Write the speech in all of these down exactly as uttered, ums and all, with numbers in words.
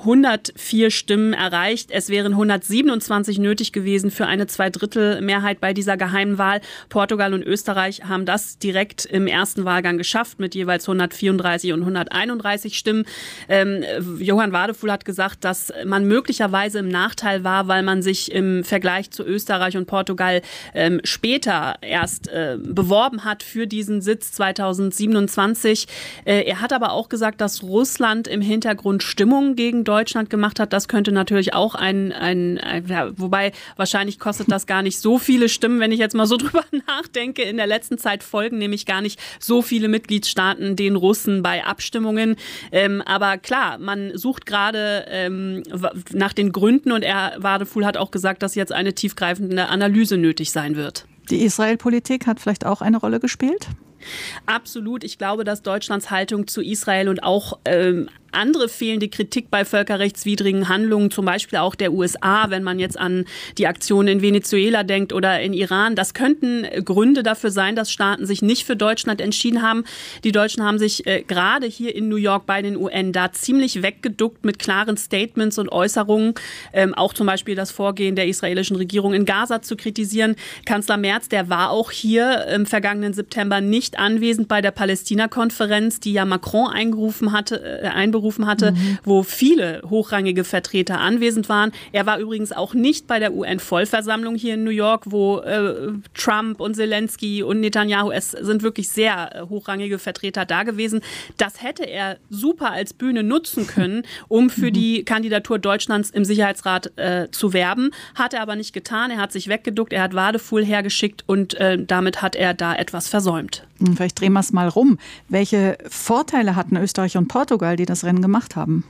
hundertvier Stimmen erreicht. Es wären hundertsiebenundzwanzig nötig gewesen für eine Zweidrittelmehrheit bei dieser geheimen Wahl. Portugal und Österreich haben das direkt im ersten Wahlgang geschafft mit jeweils hundertvierunddreißig und hunderteinunddreißig Stimmen. Ähm, Johann Wadefuhl hat gesagt, dass man möglicherweise im Nachteil war, weil man sich im Vergleich zu Österreich und Portugal ähm, später erst äh, beworben hat für diesen Sitz zweitausendsiebenundzwanzig. Äh, er hat aber auch gesagt, dass Russland im Hintergrund Stimmung gegen Deutschland gemacht hat. Das könnte natürlich auch ein, ein, ein ja, wobei wahrscheinlich kostet das gar nicht so viele Stimmen, wenn ich jetzt mal so drüber nachdenke. In der letzten Zeit folgen nämlich gar nicht so viele Mitgliedstaaten den Russen bei Abstimmungen. Ähm, aber klar, man sucht gerade ähm, nach den Gründen und er, Wadefuhl hat auch gesagt, dass jetzt eine tiefgreifende Analyse nötig sein wird. Die Israel-Politik hat vielleicht auch eine Rolle gespielt? Absolut. Ich glaube, dass Deutschlands Haltung zu Israel und auch ähm, andere fehlende Kritik bei völkerrechtswidrigen Handlungen, zum Beispiel auch der U S A, wenn man jetzt an die Aktionen in Venezuela denkt oder in Iran, das könnten Gründe dafür sein, dass Staaten sich nicht für Deutschland entschieden haben. Die Deutschen haben sich äh, gerade hier in New York bei den U N da ziemlich weggeduckt mit klaren Statements und Äußerungen, ähm, auch zum Beispiel das Vorgehen der israelischen Regierung in Gaza zu kritisieren. Kanzler Merz, der war auch hier im vergangenen September nicht anwesend bei der Palästina-Konferenz, die ja Macron eingerufen hatte, äh, einberufen hatte, mhm. wo viele hochrangige Vertreter anwesend waren. Er war übrigens auch nicht bei der U N-Vollversammlung hier in New York, wo äh, Trump und Zelensky und Netanyahu, es sind wirklich sehr äh, hochrangige Vertreter da gewesen. Das hätte er super als Bühne nutzen können, um für mhm. die Kandidatur Deutschlands im Sicherheitsrat äh, zu werben. Hat er aber nicht getan. Er hat sich weggeduckt, er hat Wadefuhl hergeschickt und äh, damit hat er da etwas versäumt. Vielleicht drehen wir es mal rum. Welche Vorteile hatten Österreich und Portugal, die das Rennen gemacht haben?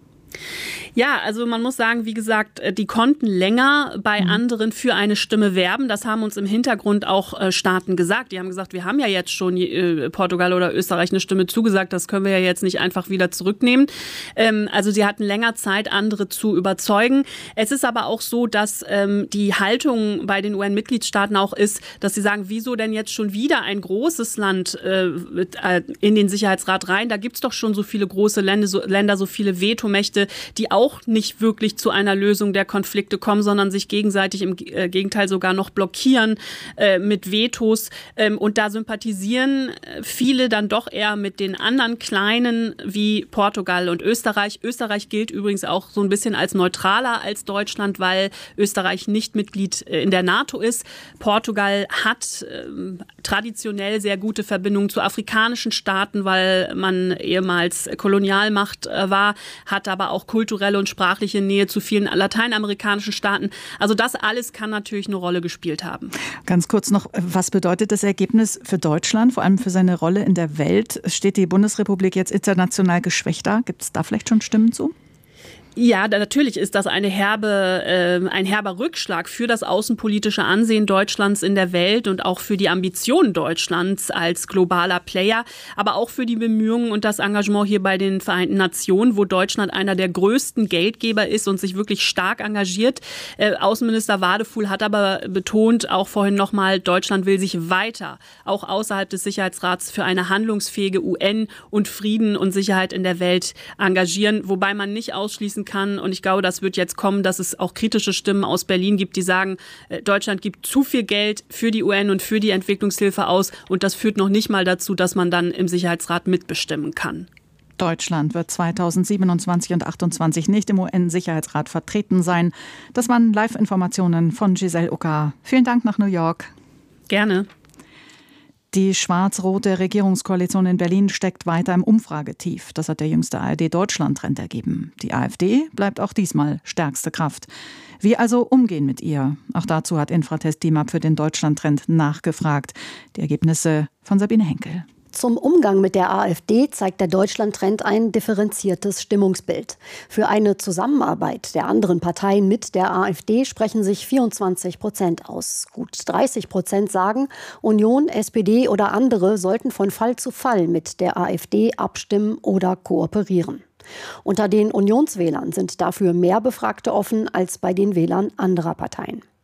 Ja, also man muss sagen, wie gesagt, die konnten länger bei mhm. anderen für eine Stimme werben. Das haben uns im Hintergrund auch äh, Staaten gesagt. Die haben gesagt, wir haben ja jetzt schon äh, Portugal oder Österreich eine Stimme zugesagt. Das können wir ja jetzt nicht einfach wieder zurücknehmen. Ähm, also sie hatten länger Zeit, andere zu überzeugen. Es ist aber auch so, dass ähm, die Haltung bei den U N-Mitgliedstaaten auch ist, dass sie sagen, wieso denn jetzt schon wieder ein großes Land äh, in den Sicherheitsrat rein? Da gibt's doch schon so viele große Länder, so, Länder, so viele Vetomächte, die auch nicht wirklich zu einer Lösung der Konflikte kommen, sondern sich gegenseitig im äh, Gegenteil sogar noch blockieren äh, mit Vetos. Ähm, und da sympathisieren viele dann doch eher mit den anderen kleinen wie Portugal und Österreich. Österreich gilt übrigens auch so ein bisschen als neutraler als Deutschland, weil Österreich nicht Mitglied in der NATO ist. Portugal hat äh, traditionell sehr gute Verbindungen zu afrikanischen Staaten, weil man ehemals Kolonialmacht äh, war, hat aber auch kulturelle und sprachliche Nähe zu vielen lateinamerikanischen Staaten. Also das alles kann natürlich eine Rolle gespielt haben. Ganz kurz noch, was bedeutet das Ergebnis für Deutschland, vor allem für seine Rolle in der Welt? Steht die Bundesrepublik jetzt international geschwächt da? Gibt es da vielleicht schon Stimmen zu? Ja, natürlich ist das eine herbe, äh, ein herber Rückschlag für das außenpolitische Ansehen Deutschlands in der Welt und auch für die Ambitionen Deutschlands als globaler Player, aber auch für die Bemühungen und das Engagement hier bei den Vereinten Nationen, wo Deutschland einer der größten Geldgeber ist und sich wirklich stark engagiert. Äh, Außenminister Wadefuhl hat aber betont, auch vorhin nochmal, Deutschland will sich weiter, auch außerhalb des Sicherheitsrats, für eine handlungsfähige U N und Frieden und Sicherheit in der Welt engagieren, wobei man nicht ausschließen kann. Und ich glaube, das wird jetzt kommen, dass es auch kritische Stimmen aus Berlin gibt, die sagen, Deutschland gibt zu viel Geld für die U N und für die Entwicklungshilfe aus. Und das führt noch nicht mal dazu, dass man dann im Sicherheitsrat mitbestimmen kann. Deutschland wird zweitausendsiebenundzwanzig und achtundzwanzig nicht im U N-Sicherheitsrat vertreten sein. Das waren Live-Informationen von Giselle Ucker. Vielen Dank nach New York. Gerne. Die schwarz-rote Regierungskoalition in Berlin steckt weiter im Umfragetief. Das hat der jüngste A R D-Deutschland-Trend ergeben. Die AfD bleibt auch diesmal stärkste Kraft. Wie also umgehen mit ihr? Auch dazu hat Infratest D I M A P für den Deutschland-Trend nachgefragt. Die Ergebnisse von Sabine Henkel. Zum Umgang mit der AfD zeigt der Deutschland-Trend ein differenziertes Stimmungsbild. Für eine Zusammenarbeit der anderen Parteien mit der AfD sprechen sich vierundzwanzig Prozent aus. Gut dreißig Prozent sagen, Union, S P D oder andere sollten von Fall zu Fall mit der AfD abstimmen oder kooperieren. Unter den Unionswählern sind dafür mehr Befragte offen als bei den Wählern anderer Parteien.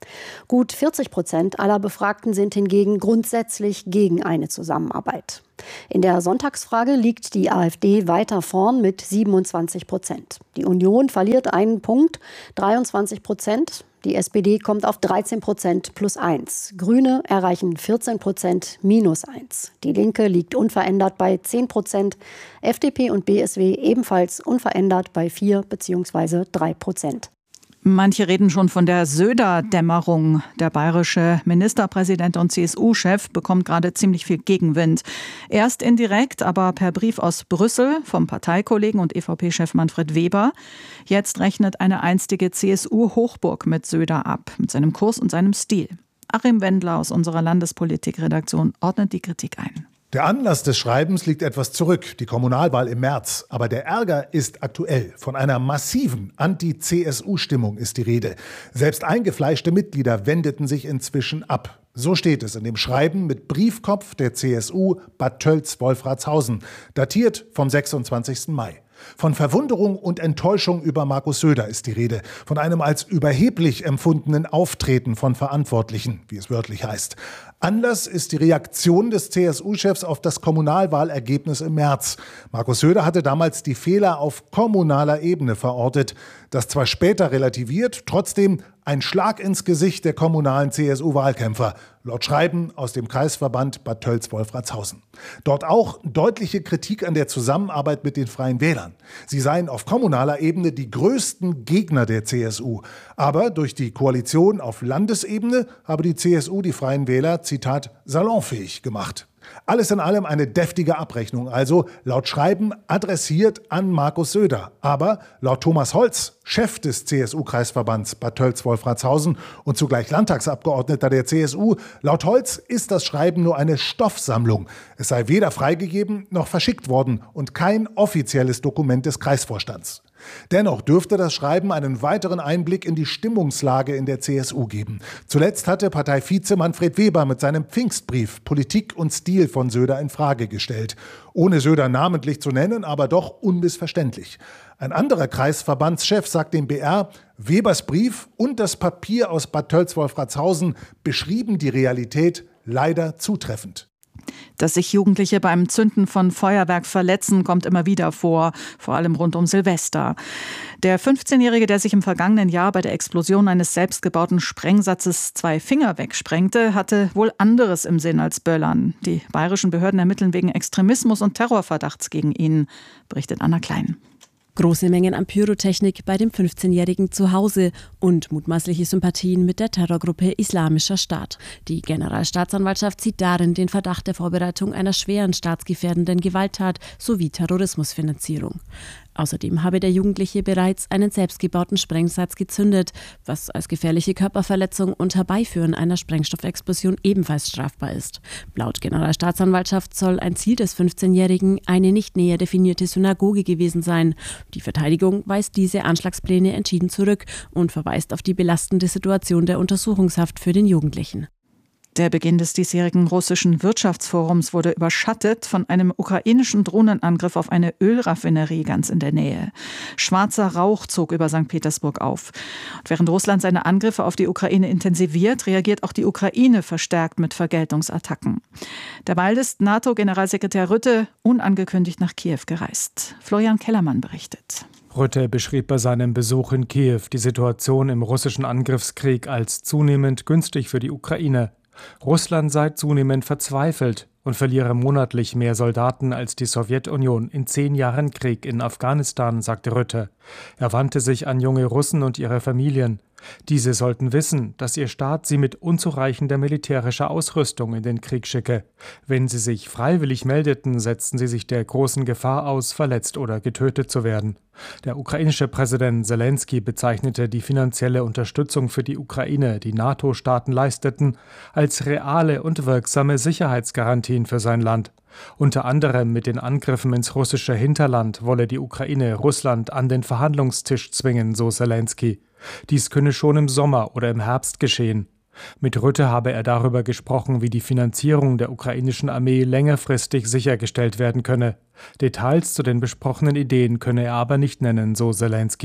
Gut vierzig Prozent aller Befragten sind hingegen grundsätzlich gegen eine Zusammenarbeit. In der Sonntagsfrage liegt die AfD weiter vorn mit siebenundzwanzig Prozent. Die Union verliert einen Punkt, dreiundzwanzig Prozent. Die S P D kommt auf dreizehn Prozent plus eins. Grüne erreichen vierzehn Prozent minus eins. Die Linke liegt unverändert bei zehn Prozent. F D P und B S W ebenfalls unverändert bei vier bzw. drei Prozent. Manche reden schon von der Söder-Dämmerung. Der bayerische Ministerpräsident und C S U-Chef bekommt gerade ziemlich viel Gegenwind. Erst indirekt, aber per Brief aus Brüssel vom Parteikollegen und E V P-Chef Manfred Weber. Jetzt rechnet eine einstige C S U-Hochburg mit Söder ab, mit seinem Kurs und seinem Stil. Achim Wendler aus unserer Landespolitik-Redaktion ordnet die Kritik ein. Der Anlass des Schreibens liegt etwas zurück, die Kommunalwahl im März. Aber der Ärger ist aktuell. Von einer massiven Anti-C S U-Stimmung ist die Rede. Selbst eingefleischte Mitglieder wendeten sich inzwischen ab. So steht es in dem Schreiben mit Briefkopf der C S U Bad Tölz-Wolfratshausen, datiert vom sechsundzwanzigsten Mai. Von Verwunderung und Enttäuschung über Markus Söder ist die Rede. Von einem als überheblich empfundenen Auftreten von Verantwortlichen, wie es wörtlich heißt. Anlass ist die Reaktion des C S U-Chefs auf das Kommunalwahlergebnis im März. Markus Söder hatte damals die Fehler auf kommunaler Ebene verortet. Das zwar später relativiert, trotzdem ein Schlag ins Gesicht der kommunalen C S U-Wahlkämpfer. Laut Schreiben aus dem Kreisverband Bad Tölz-Wolfratshausen. Dort auch deutliche Kritik an der Zusammenarbeit mit den Freien Wählern. Sie seien auf kommunaler Ebene die größten Gegner der C S U. Aber durch die Koalition auf Landesebene habe die C S U die Freien Wähler, Zitat, salonfähig gemacht. Alles in allem eine deftige Abrechnung, also laut Schreiben adressiert an Markus Söder. Aber laut Thomas Holz, Chef des C S U-Kreisverbands Bad Tölz-Wolfratshausen und zugleich Landtagsabgeordneter der C S U, laut Holz ist das Schreiben nur eine Stoffsammlung. Es sei weder freigegeben noch verschickt worden und kein offizielles Dokument des Kreisvorstands. Dennoch dürfte das Schreiben einen weiteren Einblick in die Stimmungslage in der C S U geben. Zuletzt hatte Parteivize Manfred Weber mit seinem Pfingstbrief Politik und Stil von Söder in Frage gestellt. Ohne Söder namentlich zu nennen, aber doch unmissverständlich. Ein anderer Kreisverbandschef sagt dem B R, Webers Brief und das Papier aus Bad Tölz-Wolfratshausen beschrieben die Realität leider zutreffend. Dass sich Jugendliche beim Zünden von Feuerwerk verletzen, kommt immer wieder vor, vor allem rund um Silvester. Der fünfzehnjährige, der sich im vergangenen Jahr bei der Explosion eines selbstgebauten Sprengsatzes zwei Finger wegsprengte, hatte wohl anderes im Sinn als Böllern. Die bayerischen Behörden ermitteln wegen Extremismus und Terrorverdachts gegen ihn, berichtet Anna Klein. Große Mengen an Pyrotechnik bei dem fünfzehnjährigen zu Hause und mutmaßliche Sympathien mit der Terrorgruppe Islamischer Staat. Die Generalstaatsanwaltschaft sieht darin den Verdacht der Vorbereitung einer schweren staatsgefährdenden Gewalttat sowie Terrorismusfinanzierung. Außerdem habe der Jugendliche bereits einen selbstgebauten Sprengsatz gezündet, was als gefährliche Körperverletzung und Herbeiführen einer Sprengstoffexplosion ebenfalls strafbar ist. Laut Generalstaatsanwaltschaft soll ein Ziel des fünfzehnjährigen eine nicht näher definierte Synagoge gewesen sein. Die Verteidigung weist diese Anschlagspläne entschieden zurück und verweist auf die belastende Situation der Untersuchungshaft für den Jugendlichen. Der Beginn des diesjährigen russischen Wirtschaftsforums wurde überschattet von einem ukrainischen Drohnenangriff auf eine Ölraffinerie ganz in der Nähe. Schwarzer Rauch zog über Sankt Petersburg auf. Und während Russland seine Angriffe auf die Ukraine intensiviert, reagiert auch die Ukraine verstärkt mit Vergeltungsattacken. Derweil ist NATO-Generalsekretär Rutte unangekündigt nach Kiew gereist. Florian Kellermann berichtet. Rutte beschrieb bei seinem Besuch in Kiew die Situation im russischen Angriffskrieg als zunehmend günstig für die Ukraine. Russland sei zunehmend verzweifelt und verliere monatlich mehr Soldaten als die Sowjetunion in zehn Jahren Krieg in Afghanistan, sagte Rutte. Er wandte sich an junge Russen und ihre Familien. Diese sollten wissen, dass ihr Staat sie mit unzureichender militärischer Ausrüstung in den Krieg schicke. Wenn sie sich freiwillig meldeten, setzten sie sich der großen Gefahr aus, verletzt oder getötet zu werden. Der ukrainische Präsident Selenskyj bezeichnete die finanzielle Unterstützung für die Ukraine, die NATO-Staaten leisteten, als reale und wirksame Sicherheitsgarantien für sein Land. Unter anderem mit den Angriffen ins russische Hinterland wolle die Ukraine Russland an den Verhandlungstisch zwingen, so Selenskyj. Dies könne schon im Sommer oder im Herbst geschehen. Mit Rutte habe er darüber gesprochen, wie die Finanzierung der ukrainischen Armee längerfristig sichergestellt werden könne. Details zu den besprochenen Ideen könne er aber nicht nennen, so Selenskyj.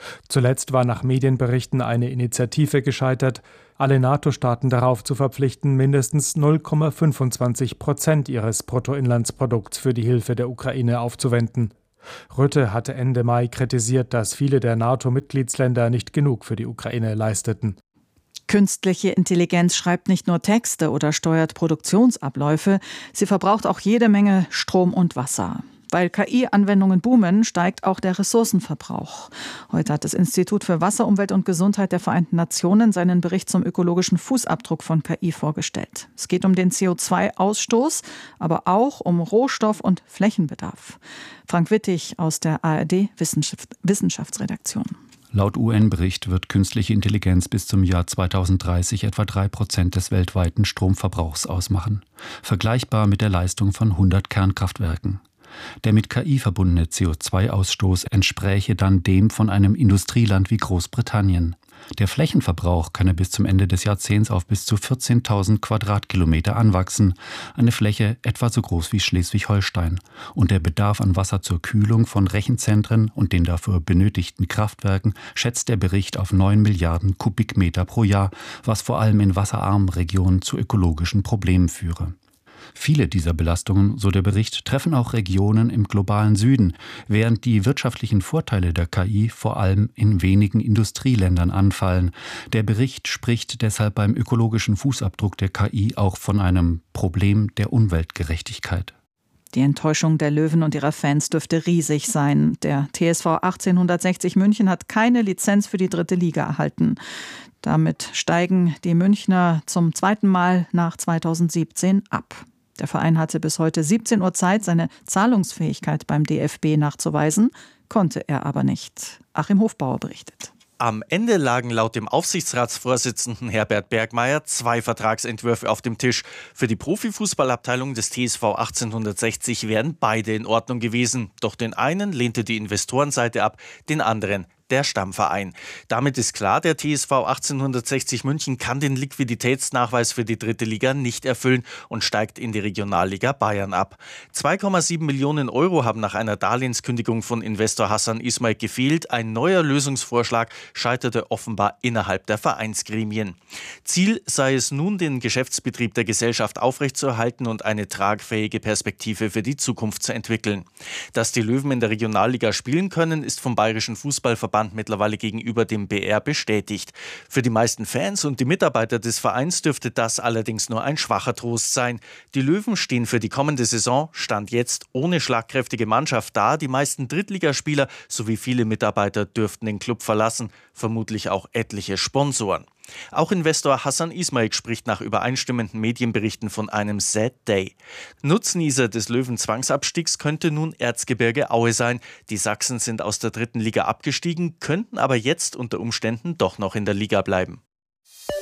Zuletzt war nach Medienberichten eine Initiative gescheitert, alle NATO-Staaten darauf zu verpflichten, mindestens null Komma fünfundzwanzig Prozent ihres Bruttoinlandsprodukts für die Hilfe der Ukraine aufzuwenden. Rutte hatte Ende Mai kritisiert, dass viele der NATO-Mitgliedsländer nicht genug für die Ukraine leisteten. Künstliche Intelligenz schreibt nicht nur Texte oder steuert Produktionsabläufe, sie verbraucht auch jede Menge Strom und Wasser. Weil K I-Anwendungen boomen, steigt auch der Ressourcenverbrauch. Heute hat das Institut für Wasser, Umwelt und Gesundheit der Vereinten Nationen seinen Bericht zum ökologischen Fußabdruck von K I vorgestellt. Es geht um den C O zwei Ausstoß, aber auch um Rohstoff- und Flächenbedarf. Frank Wittig aus der A R D-Wissenschaftsredaktion. Laut U N-Bericht wird künstliche Intelligenz bis zum Jahr zweitausenddreißig etwa drei Prozent des weltweiten Stromverbrauchs ausmachen. Vergleichbar mit der Leistung von hundert Kernkraftwerken. Der mit K I verbundene C O zwei Ausstoß entspräche dann dem von einem Industrieland wie Großbritannien. Der Flächenverbrauch könne bis zum Ende des Jahrzehnts auf bis zu vierzehntausend Quadratkilometer anwachsen, eine Fläche etwa so groß wie Schleswig-Holstein. Und der Bedarf an Wasser zur Kühlung von Rechenzentren und den dafür benötigten Kraftwerken schätzt der Bericht auf neun Milliarden Kubikmeter pro Jahr, was vor allem in wasserarmen Regionen zu ökologischen Problemen führe. Viele dieser Belastungen, so der Bericht, treffen auch Regionen im globalen Süden, während die wirtschaftlichen Vorteile der K I vor allem in wenigen Industrieländern anfallen. Der Bericht spricht deshalb beim ökologischen Fußabdruck der K I auch von einem Problem der Umweltgerechtigkeit. Die Enttäuschung der Löwen und ihrer Fans dürfte riesig sein. Der T S V achtzehnhundertsechzig München hat keine Lizenz für die dritte Liga erhalten. Damit steigen die Münchner zum zweiten Mal nach zweitausendsiebzehn ab. Der Verein hatte bis heute siebzehn Uhr Zeit, seine Zahlungsfähigkeit beim D F B nachzuweisen, konnte er aber nicht. Achim Hofbauer berichtet. Am Ende lagen laut dem Aufsichtsratsvorsitzenden Herbert Bergmeier zwei Vertragsentwürfe auf dem Tisch. Für die Profifußballabteilung des T S V achtzehnhundertsechzig wären beide in Ordnung gewesen. Doch den einen lehnte die Investorenseite ab, den anderen der Stammverein. Damit ist klar, der T S V achtzehnhundertsechzig München kann den Liquiditätsnachweis für die dritte Liga nicht erfüllen und steigt in die Regionalliga Bayern ab. zwei Komma sieben Millionen Euro haben nach einer Darlehenskündigung von Investor Hassan Ismail gefehlt. Ein neuer Lösungsvorschlag scheiterte offenbar innerhalb der Vereinsgremien. Ziel sei es nun, den Geschäftsbetrieb der Gesellschaft aufrechtzuerhalten und eine tragfähige Perspektive für die Zukunft zu entwickeln. Dass die Löwen in der Regionalliga spielen können, ist vom Bayerischen Fußballverband mittlerweile gegenüber dem B R bestätigt. Für die meisten Fans und die Mitarbeiter des Vereins dürfte das allerdings nur ein schwacher Trost sein. Die Löwen stehen für die kommende Saison, Stand jetzt, ohne schlagkräftige Mannschaft da. Die meisten Drittligaspieler sowie viele Mitarbeiter dürften den Club verlassen, vermutlich auch etliche Sponsoren. Auch Investor Hassan Ismail spricht nach übereinstimmenden Medienberichten von einem Sad Day. Nutznießer des Löwen-Zwangsabstiegs könnte nun Erzgebirge Aue sein. Die Sachsen sind aus der dritten Liga abgestiegen, könnten aber jetzt unter Umständen doch noch in der Liga bleiben.